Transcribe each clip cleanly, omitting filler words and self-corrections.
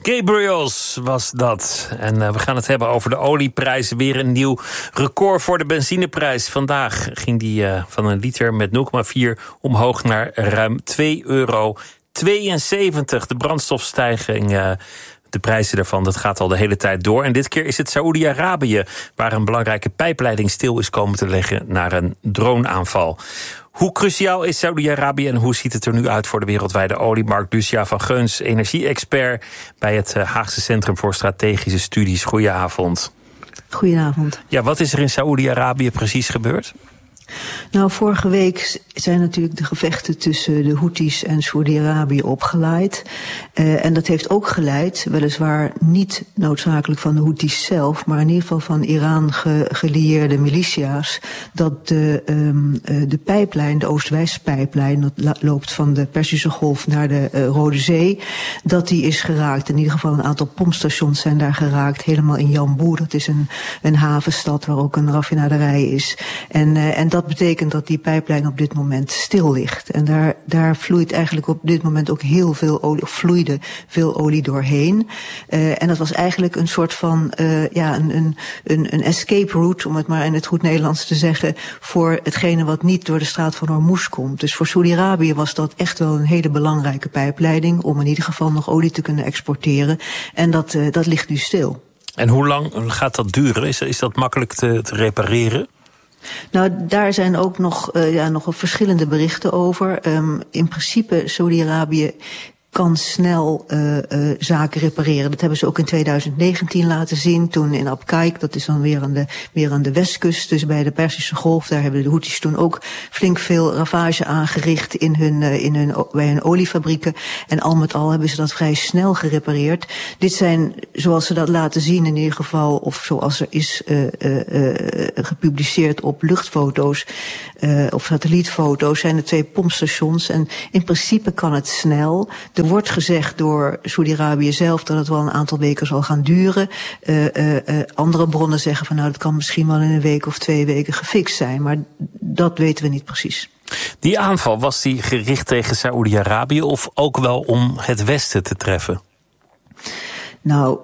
Gabriels was dat. En we gaan het hebben over de olieprijzen. Weer een nieuw record voor de benzineprijs. Vandaag ging die van een liter met 0,4 omhoog naar ruim €2,72. De brandstofstijging, de prijzen daarvan, dat gaat al de hele tijd door. En dit keer is het Saoedi-Arabië, waar een belangrijke pijpleiding stil is komen te leggen naar een droneaanval. Hoe cruciaal is Saoedi-Arabië en hoe ziet het er nu uit voor de wereldwijde oliemarkt? Lucia van Geuns, energie-expert bij het Haagse Centrum voor Strategische Studies. Goedenavond. Goedenavond. Ja, wat is er in Saoedi-Arabië precies gebeurd? Nou, vorige week zijn natuurlijk de gevechten tussen de Houthis en Saoedi-Arabië opgeleid. En dat heeft ook geleid, weliswaar niet noodzakelijk van de Houthis zelf, maar in ieder geval van Iran gelieerde militia's, dat de pijplijn, de Oost-West pijplijn, dat loopt van de Perzische Golf naar de Rode Zee, dat die is geraakt. In ieder geval een aantal pompstations zijn daar geraakt, helemaal in Jambu. Dat is een havenstad waar ook een raffinaderij is. En dat betekent dat die pijplijn op dit moment stil ligt. En daar vloeit eigenlijk op dit moment ook heel veel olie, of vloeide veel olie doorheen. En dat was eigenlijk een soort van, een escape route, om het maar in het goed Nederlands te zeggen, voor hetgene wat niet door de straat van Hormuz komt. Dus voor Saoedi-Arabië was dat echt wel een hele belangrijke pijpleiding om in ieder geval nog olie te kunnen exporteren. En dat ligt nu stil. En hoe lang gaat dat duren? Is dat makkelijk te repareren? Nou, daar zijn ook nog verschillende berichten over. In principe, Saoedi-Arabië kan snel zaken repareren. Dat hebben ze ook in 2019 laten zien, toen in Abqaiq, dat is dan weer aan de westkust, dus bij de Perzische Golf, daar hebben de Houthis toen ook flink veel ravage aangericht bij hun oliefabrieken. En al met al hebben ze dat vrij snel gerepareerd. Dit zijn, zoals ze dat laten zien in ieder geval, of zoals er is gepubliceerd op luchtfoto's, of satellietfoto's, zijn er 2 pompstations. En in principe kan het snel. Er wordt gezegd door Saoedi-Arabië zelf dat het wel een aantal weken zal gaan duren. Andere bronnen zeggen van het kan misschien wel in een week of 2 weken gefixt zijn. Maar dat weten we niet precies. Die aanval, was die gericht tegen Saoedi-Arabië of ook wel om het Westen te treffen? Nou,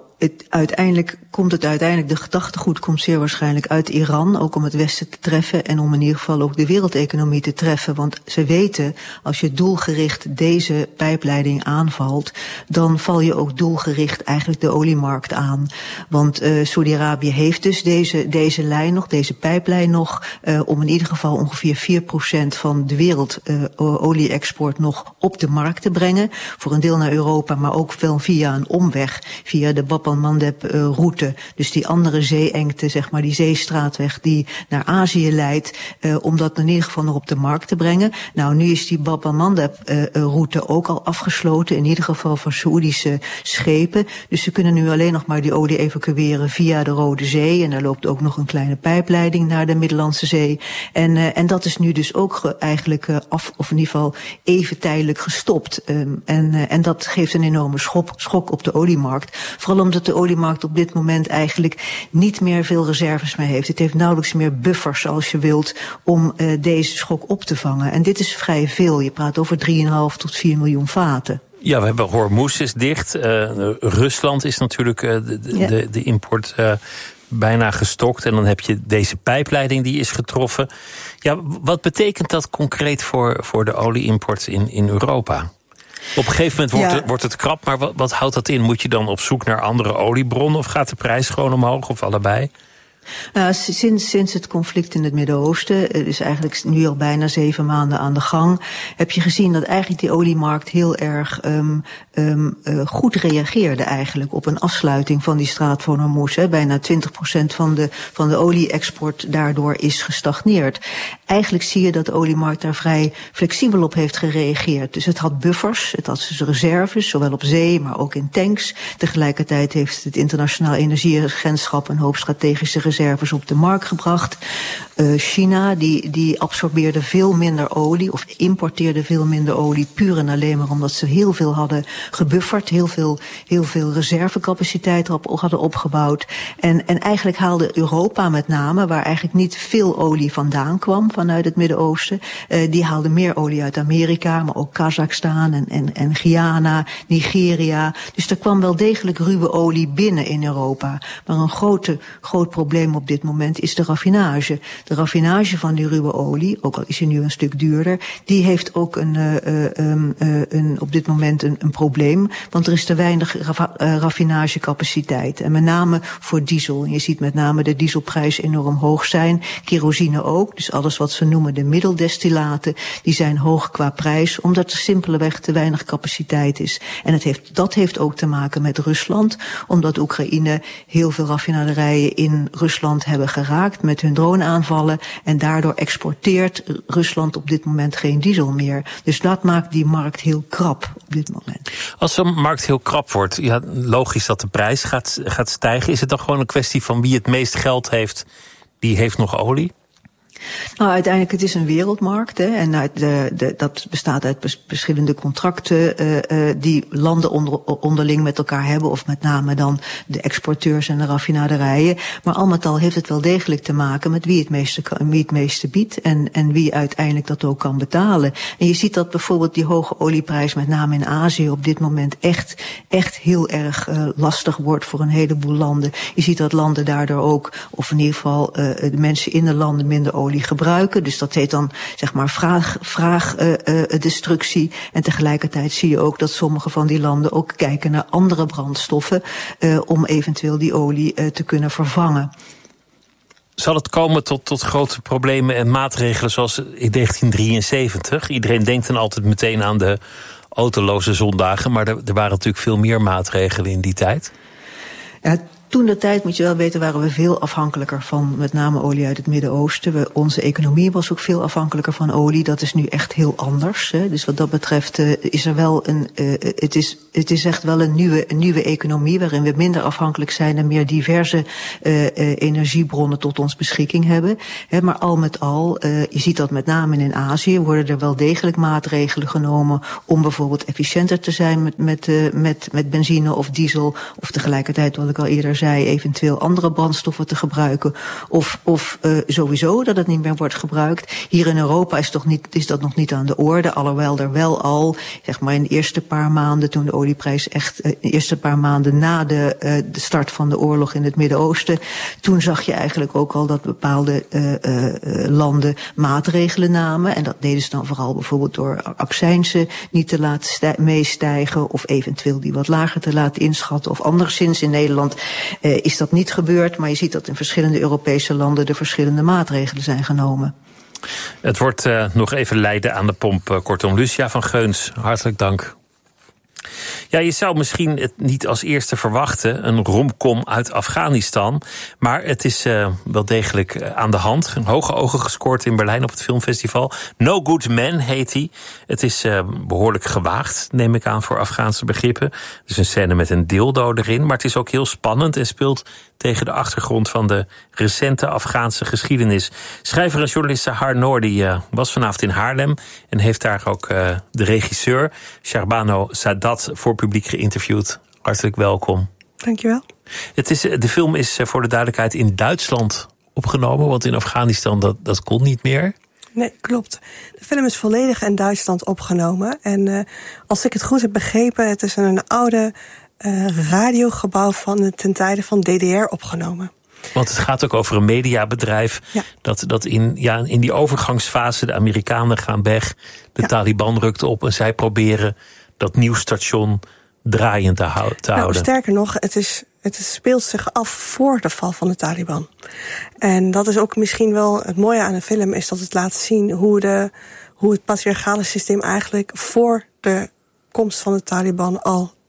de gedachtegoed komt zeer waarschijnlijk uit Iran, ook om het Westen te treffen en om in ieder geval ook de wereldeconomie te treffen. Want ze weten, als je doelgericht deze pijpleiding aanvalt, dan val je ook doelgericht eigenlijk de oliemarkt aan. Want Saudi-Arabië heeft dus deze lijn nog, deze pijplijn nog, om in ieder geval ongeveer 4% van de wereld olie-export nog op de markt te brengen. Voor een deel naar Europa, maar ook wel via een omweg, via de Bab al-Mandeb-route, dus die andere zeeengte, zeg maar, die zeestraatweg die naar Azië leidt, om dat in ieder geval nog op de markt te brengen. Nou, nu is die Bab al-Mandeb-route ook al afgesloten, in ieder geval voor Saoedische schepen. Dus ze kunnen nu alleen nog maar die olie evacueren via de Rode Zee. En daar loopt ook nog een kleine pijpleiding naar de Middellandse Zee. En dat is nu dus ook eigenlijk of in ieder geval even tijdelijk gestopt. En dat geeft een enorme schok op de oliemarkt. Vooral omdat de oliemarkt op dit moment eigenlijk niet meer veel reserves meer heeft. Het heeft nauwelijks meer buffers, als je wilt, om deze schok op te vangen. En dit is vrij veel. Je praat over 3,5 tot 4 miljoen vaten. Ja, we hebben Hormuz is dicht. Rusland is natuurlijk de import bijna gestokt. En dan heb je deze pijpleiding die is getroffen. Ja, wat betekent dat concreet voor de olieimport in Europa? Op een gegeven moment wordt het krap, maar wat houdt dat in? Moet je dan op zoek naar andere oliebronnen of gaat de prijs gewoon omhoog of allebei? Sinds het conflict in het Midden-Oosten, het is eigenlijk nu al bijna 7 maanden aan de gang, heb je gezien dat eigenlijk die oliemarkt heel erg goed reageerde eigenlijk op een afsluiting van die straat van Hormuz. Bijna 20% van de olie-export daardoor is gestagneerd. Eigenlijk zie je dat de oliemarkt daar vrij flexibel op heeft gereageerd. Dus het had buffers, het had dus reserves, zowel op zee, maar ook in tanks. Tegelijkertijd heeft het Internationaal Energieagentschap een hoop strategische reserves oliereserves op de markt gebracht. China die absorbeerde veel minder olie of importeerde veel minder olie, puur en alleen maar omdat ze heel veel hadden gebufferd, heel veel reservecapaciteit hadden opgebouwd. En eigenlijk haalde Europa met name, waar eigenlijk niet veel olie vandaan kwam vanuit het Midden-Oosten, die haalde meer olie uit Amerika, maar ook Kazachstan en Guyana, Nigeria. Dus er kwam wel degelijk ruwe olie binnen in Europa. Maar een groot probleem op dit moment is de raffinage. De raffinage van die ruwe olie, ook al is die nu een stuk duurder, die heeft ook op dit moment een probleem. Want er is te weinig raffinagecapaciteit. En met name voor diesel. En je ziet met name de dieselprijs enorm hoog zijn. Kerosine ook. Dus alles wat ze noemen de middeldestillaten, die zijn hoog qua prijs, omdat er simpelweg te weinig capaciteit is. En dat heeft ook te maken met Rusland, omdat Oekraïne heel veel raffinaderijen in Rusland hebben geraakt met hun droneaanvallen. En daardoor exporteert Rusland op dit moment geen diesel meer. Dus dat maakt die markt heel krap op dit moment. Als zo'n markt heel krap wordt, ja, logisch dat de prijs gaat stijgen. Is het dan gewoon een kwestie van wie het meest geld heeft, die heeft nog olie? Nou, uiteindelijk, het is een wereldmarkt, hè, en dat bestaat uit verschillende contracten die landen onderling met elkaar hebben, of met name dan de exporteurs en de raffinaderijen. Maar al met al heeft het wel degelijk te maken met wie het meeste biedt en wie uiteindelijk dat ook kan betalen. En je ziet dat bijvoorbeeld die hoge olieprijs, met name in Azië, op dit moment echt heel erg lastig wordt voor een heleboel landen. Je ziet dat landen daardoor ook, of in ieder geval de mensen in de landen, minder olie gebruiken. Dus dat heet dan, zeg maar, vraagdestructie. En tegelijkertijd zie je ook dat sommige van die landen ook kijken naar andere brandstoffen om eventueel die olie te kunnen vervangen. Zal het komen tot grote problemen en maatregelen zoals in 1973? Iedereen denkt dan altijd meteen aan de autoloze zondagen, maar er waren natuurlijk veel meer maatregelen in die tijd. Ja, toen de tijd, moet je wel weten, waren we veel afhankelijker van met name olie uit het Midden-Oosten. Onze economie was ook veel afhankelijker van olie. Dat is nu echt heel anders. Hè. Dus wat dat betreft is er wel het is echt wel een nieuwe economie waarin we minder afhankelijk zijn en meer diverse energiebronnen tot ons beschikking hebben. Maar al met al, je ziet dat met name in Azië worden er wel degelijk maatregelen genomen om bijvoorbeeld efficiënter te zijn met benzine of diesel, of tegelijkertijd, wat ik al eerder zei, eventueel andere brandstoffen te gebruiken, of sowieso dat het niet meer wordt gebruikt. Hier in Europa is dat nog niet aan de orde, alhoewel er wel al, zeg maar, in de eerste paar maanden, toen de olieprijs de eerste paar maanden na de start van de oorlog in het Midden-Oosten, toen zag je eigenlijk ook al dat bepaalde landen maatregelen namen. En dat deden ze dan vooral bijvoorbeeld door accijnzen niet te laten meestijgen, of eventueel die wat lager te laten inschatten, of anderszins in Nederland is dat niet gebeurd, maar je ziet dat in verschillende Europese landen er verschillende maatregelen zijn genomen. Het wordt nog even lijden aan de pomp. Kortom, Lucia van Geuns, hartelijk dank. Ja, je zou misschien het niet als eerste verwachten, een romcom uit Afghanistan. Maar het is wel degelijk aan de hand. Hoge ogen gescoord in Berlijn op het filmfestival. No Good Man heet hij. Het is behoorlijk gewaagd, neem ik aan, voor Afghaanse begrippen. Dus een scène met een dildo erin. Maar het is ook heel spannend en speelt tegen de achtergrond van de recente Afghaanse geschiedenis. Schrijver en journalist Sahar Noor die was vanavond in Haarlem en heeft daar ook de regisseur Shahrbano Sadat voor publiek geïnterviewd. Hartelijk welkom. Dankjewel. De film is voor de duidelijkheid in Duitsland opgenomen, want in Afghanistan dat kon niet meer. Nee, klopt. De film is volledig in Duitsland opgenomen. En als ik het goed heb begrepen, het is een oude radiogebouw van ten tijde van DDR opgenomen. Want het gaat ook over een mediabedrijf. Ja. Dat in die overgangsfase, de Amerikanen gaan weg, de Taliban rukt op en zij proberen dat nieuwsstation draaiend te houden. Sterker nog, het speelt zich af voor de val van de Taliban. En dat is ook misschien wel het mooie aan de film, is dat het laat zien hoe het patriarchale systeem eigenlijk voor de komst van de Taliban al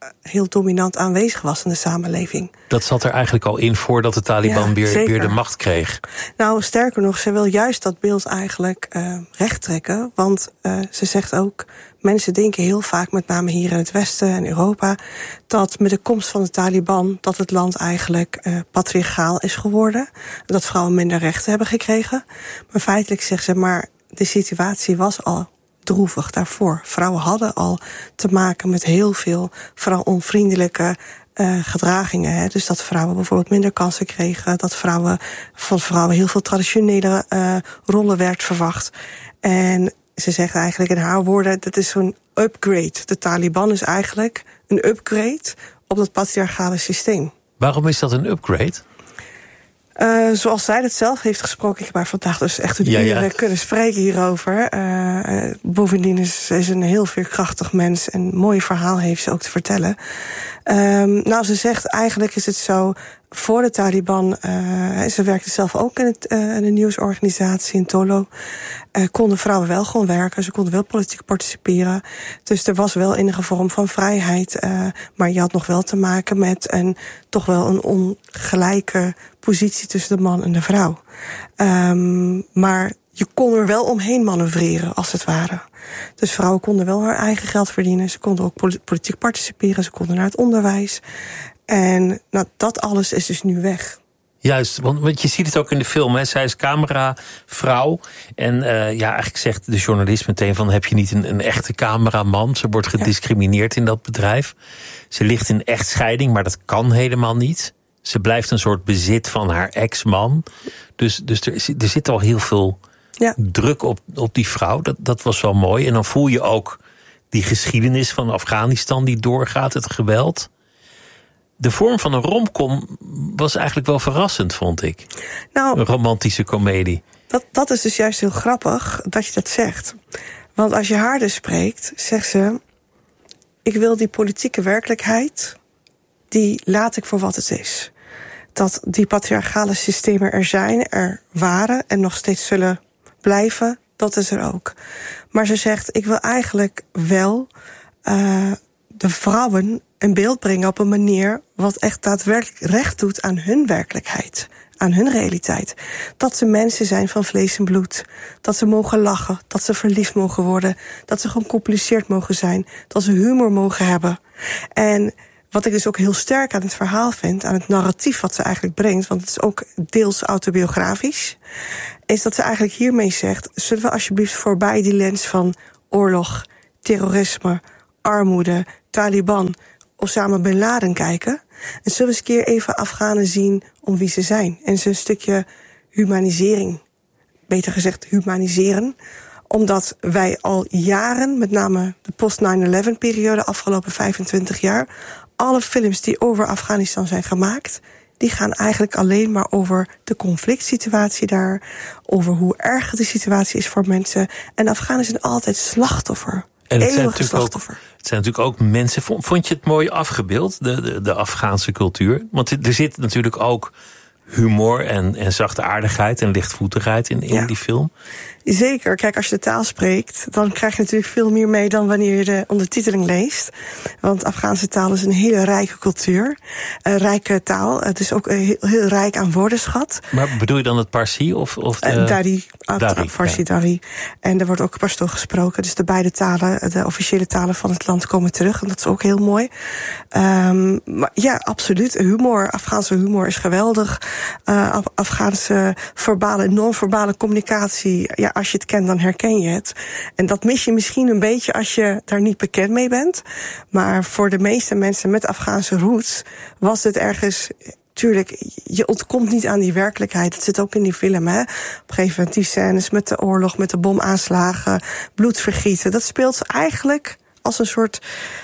heel dominant aanwezig was in de samenleving. Dat zat er eigenlijk al in voordat de Taliban weer de macht kreeg. Nou, sterker nog, ze wil juist dat beeld eigenlijk recht trekken. Want ze zegt ook, mensen denken heel vaak, met name hier in het Westen en Europa, dat met de komst van de Taliban dat het land eigenlijk patriarchaal is geworden. Dat vrouwen minder rechten hebben gekregen. Maar feitelijk zegt ze, maar de situatie was al droevig daarvoor. Vrouwen hadden al te maken met heel veel vooral onvriendelijke gedragingen. Hè. Dus dat vrouwen bijvoorbeeld minder kansen kregen. Dat van vrouwen heel veel traditionele rollen werd verwacht. En ze zegt eigenlijk in haar woorden, dat is zo'n upgrade. De Taliban is eigenlijk een upgrade op dat patriarchale systeem. Waarom is dat een upgrade? Zoals zij het zelf heeft gesproken. Ik heb haar vandaag dus echt een uur kunnen spreken hierover. Bovendien is ze een heel veerkrachtig mens. En een mooi verhaal heeft ze ook te vertellen. Nou, ze zegt eigenlijk is het zo, voor de Taliban, ze werkte zelf ook in een nieuwsorganisatie in Tolo, konden vrouwen wel gewoon werken, ze konden wel politiek participeren. Dus er was wel enige vorm van vrijheid, maar je had nog wel te maken met toch wel een ongelijke positie tussen de man en de vrouw. Maar je kon er wel omheen manoeuvreren, als het ware. Dus vrouwen konden wel haar eigen geld verdienen. Ze konden ook politiek participeren. Ze konden naar het onderwijs. En nou, dat alles is dus nu weg. Juist, want je ziet het ook in de film. Hè. Zij is cameravrouw. En eigenlijk zegt de journalist meteen van, heb je niet een echte cameraman? Ze wordt gediscrimineerd in dat bedrijf. Ze ligt in echtscheiding, maar dat kan helemaal niet. Ze blijft een soort bezit van haar ex-man. Dus er zit al heel veel druk op die vrouw. Dat was wel mooi. En dan voel je ook die geschiedenis van Afghanistan die doorgaat, het geweld. De vorm van een romcom was eigenlijk wel verrassend, vond ik. Nou, een romantische komedie. Dat is dus juist heel grappig dat je dat zegt. Want als je haar dus spreekt, zegt ze, ik wil die politieke werkelijkheid, die laat ik voor wat het is. Dat die patriarchale systemen er zijn, er waren en nog steeds zullen blijven, dat is er ook. Maar ze zegt, ik wil eigenlijk wel de vrouwen een beeld brengen op een manier wat echt daadwerkelijk recht doet aan hun werkelijkheid, aan hun realiteit. Dat ze mensen zijn van vlees en bloed. Dat ze mogen lachen, dat ze verliefd mogen worden, dat ze gecompliceerd mogen zijn, dat ze humor mogen hebben. En wat ik dus ook heel sterk aan het verhaal vind, aan het narratief wat ze eigenlijk brengt, want het is ook deels autobiografisch, is dat ze eigenlijk hiermee zegt, zullen we alsjeblieft voorbij die lens van oorlog, terrorisme, armoede, Taliban, Osama Bin Laden kijken. En zullen we eens een keer even Afghanen zien om wie ze zijn. En ze een stukje humanisering, beter gezegd humaniseren. Omdat wij al jaren, met name de post-9/11-periode, afgelopen 25 jaar, alle films die over Afghanistan zijn gemaakt, die gaan eigenlijk alleen maar over de conflictsituatie daar, over hoe erg de situatie is voor mensen. En Afghanen zijn altijd slachtoffer. En het zijn natuurlijk ook mensen. Vond je het mooi afgebeeld, de Afghaanse cultuur? Want er zit natuurlijk ook humor en zachtaardigheid en lichtvoetigheid in die film. Zeker. Kijk, als je de taal spreekt, dan krijg je natuurlijk veel meer mee dan wanneer je de ondertiteling leest. Want Afghaanse taal is een hele rijke cultuur. Een rijke taal. Het is ook heel rijk aan woordenschat. Maar bedoel je dan het Parsi of Dari. Farsi, Dari. En er wordt ook Pashto gesproken. Dus de beide talen, de officiële talen van het land, komen terug. En dat is ook heel mooi. Maar ja, absoluut. Humor, Afghaanse humor is geweldig. Afghaanse verbale en non-verbale communicatie. Ja, als je het kent, dan herken je het. En dat mis je misschien een beetje als je daar niet bekend mee bent. Maar voor de meeste mensen met Afghaanse roots was het ergens, tuurlijk, je ontkomt niet aan die werkelijkheid. Het zit ook in die film, hè. Op een gegeven moment die scènes met de oorlog, met de bomaanslagen, bloedvergieten. Dat speelt eigenlijk als een soort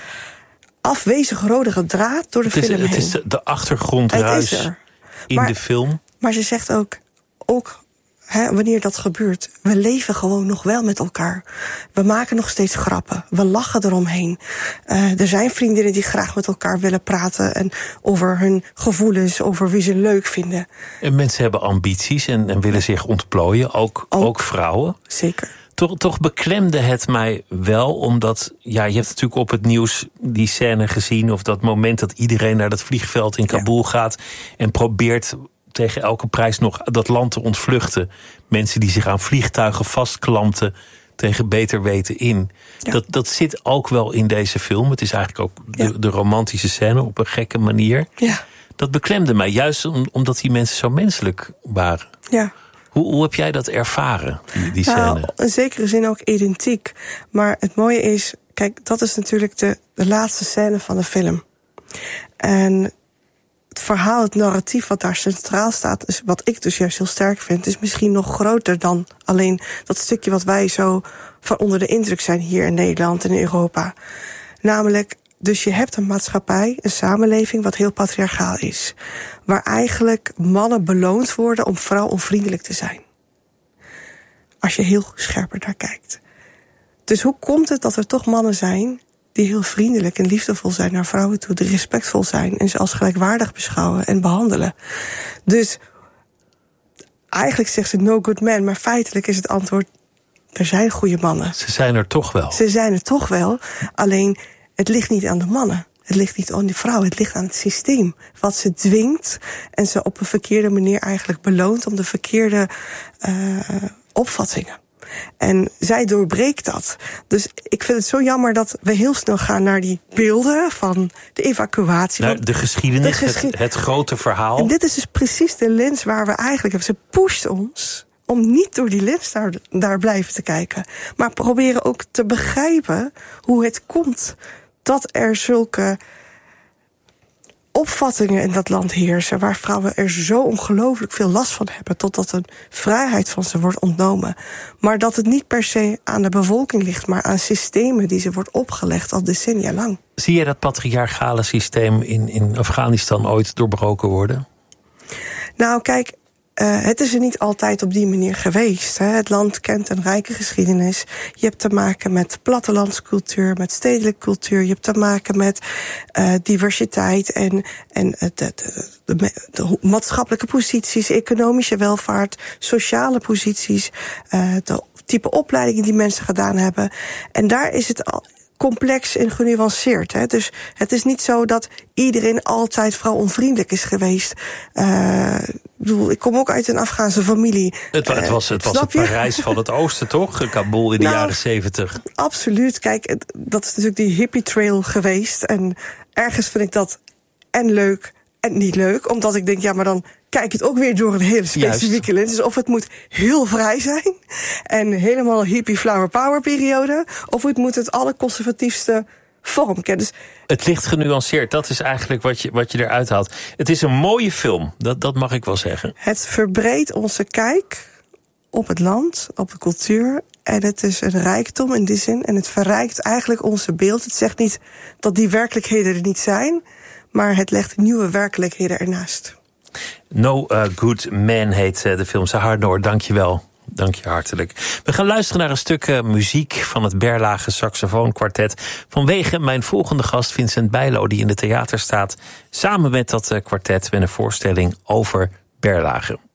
afwezig rode draad door de film heen. Het is de achtergrondruis in de film. Maar ze zegt ook wanneer dat gebeurt, we leven gewoon nog wel met elkaar. We maken nog steeds grappen. We lachen eromheen. Er zijn vriendinnen die graag met elkaar willen praten en over hun gevoelens, over wie ze leuk vinden. En mensen hebben ambities en willen zich ontplooien, ook vrouwen. Zeker. Toch beklemde het mij wel, omdat je hebt natuurlijk op het nieuws die scène gezien, of dat moment dat iedereen naar dat vliegveld in Kabul gaat en probeert tegen elke prijs nog dat land te ontvluchten. Mensen die zich aan vliegtuigen vastklampten tegen beter weten in. Ja. Dat zit ook wel in deze film. Het is eigenlijk ook de romantische scène op een gekke manier. Ja. Dat beklemde mij, juist omdat die mensen zo menselijk waren. Ja. Hoe heb jij dat ervaren, die scène? Nou, in zekere zin ook identiek. Maar het mooie is, kijk, dat is natuurlijk de laatste scène van de film. En het verhaal, het narratief wat daar centraal staat, is wat ik dus juist heel sterk vind, is misschien nog groter dan alleen dat stukje wat wij zo van onder de indruk zijn hier in Nederland en in Europa. Namelijk, dus je hebt een maatschappij, een samenleving wat heel patriarchaal is. Waar eigenlijk mannen beloond worden om vrouwonvriendelijk te zijn. Als je heel scherper naar kijkt. Dus hoe komt het dat er toch mannen zijn die heel vriendelijk en liefdevol zijn naar vrouwen toe, die respectvol zijn en ze als gelijkwaardig beschouwen en behandelen? Dus eigenlijk zegt ze no good man, maar feitelijk is het antwoord, er zijn goede mannen. Ze zijn er toch wel. Ze zijn er toch wel, alleen het ligt niet aan de mannen. Het ligt niet aan de vrouw, het ligt aan het systeem. Wat ze dwingt en ze op een verkeerde manier eigenlijk beloont om de verkeerde opvattingen. En zij doorbreekt dat. Dus ik vind het zo jammer dat we heel snel gaan naar die beelden van de evacuatie. Nou, de geschiedenis, het grote verhaal. En dit is dus precies de lens waar we eigenlijk hebben. Ze pusht ons om niet door die lens daar blijven te kijken. Maar proberen ook te begrijpen hoe het komt dat er zulke opvattingen in dat land heersen, waar vrouwen er zo ongelooflijk veel last van hebben, totdat een vrijheid van ze wordt ontnomen. Maar dat het niet per se aan de bevolking ligt, maar aan systemen die ze wordt opgelegd al decennia lang. Zie je dat patriarchale systeem in Afghanistan ooit doorbroken worden? Nou, kijk, het is er niet altijd op die manier geweest. Hè. Het land kent een rijke geschiedenis. Je hebt te maken met plattelandscultuur, met stedelijke cultuur. Je hebt te maken met diversiteit en de maatschappelijke posities, economische welvaart, sociale posities, de type opleidingen die mensen gedaan hebben. En daar is het al complex en genuanceerd. Hè. Dus het is niet zo dat iedereen altijd vrouwonvriendelijk is geweest. Ik kom ook uit een Afghaanse familie. Het was het Parijs van het Oosten, toch? Kabul in de jaren 70. Absoluut. Kijk, dat is natuurlijk die hippie trail geweest. En ergens vind ik dat en leuk en niet leuk. Omdat ik denk, ja, maar dan kijk het ook weer door een hele specifieke lens. Dus of het moet heel vrij zijn en helemaal hippie flower power periode, of het moet het allerconservatiefste vorm kennen. Dus het ligt genuanceerd, dat is eigenlijk wat je eruit haalt. Het is een mooie film, dat mag ik wel zeggen. Het verbreedt onze kijk op het land, op de cultuur. En het is een rijkdom in die zin. En het verrijkt eigenlijk onze beeld. Het zegt niet dat die werkelijkheden er niet zijn, maar het legt nieuwe werkelijkheden ernaast. No Good Man heet de film. Sahar Noor, dank je wel. Dank je hartelijk. We gaan luisteren naar een stuk muziek van het Berlage Saxofoonkwartet. Vanwege mijn volgende gast Vincent Bijlo, die in de theater staat, samen met dat kwartet met een voorstelling over Berlage.